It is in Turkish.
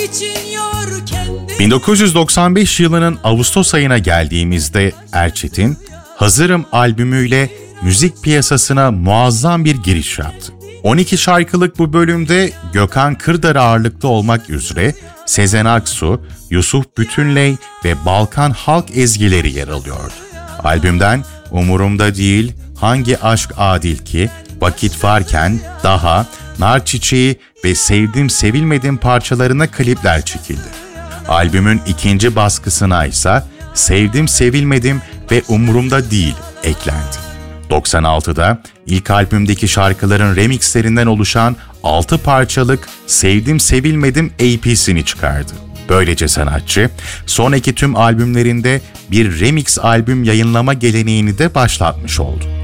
1995 yılının Ağustos ayına geldiğimizde Erçetin, Hazırım albümüyle müzik piyasasına muazzam bir giriş yaptı. 12 şarkılık bu bölümde Gökhan Kırdar ağırlıklı olmak üzere Sezen Aksu, Yusuf Bütünley ve Balkan halk ezgileri yer alıyordu. Albümden Umurumda Değil, Hangi Aşk Adil Ki, Vakit Varken, Daha, Nar Çiçeği ve Sevdim Sevilmedim parçalarına klipler çekildi. Albümün ikinci baskısına ise Sevdim Sevilmedim ve Umurumda Değil eklendi. 96'da ilk albümdeki şarkıların remixlerinden oluşan 6 parçalık Sevdim Sevilmedim EP'sini çıkardı. Böylece sanatçı, sonraki tüm albümlerinde bir remix albüm yayınlama geleneğini de başlatmış oldu.